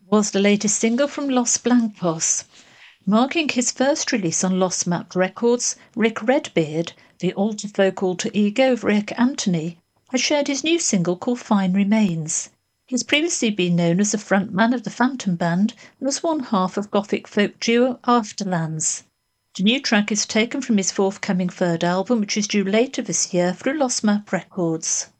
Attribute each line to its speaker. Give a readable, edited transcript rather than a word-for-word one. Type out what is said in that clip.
Speaker 1: was the latest single from Los Blancos. Marking his first release on Lost Map Records, Rick Redbeard, the alter ego of Rick Anthony, has shared his new single called Fine Remains. He's previously been known as the frontman of the Phantom Band and was one half of gothic folk duo Afterlands. The new track is taken from his forthcoming third album, which is due later this year through Lost Map Records.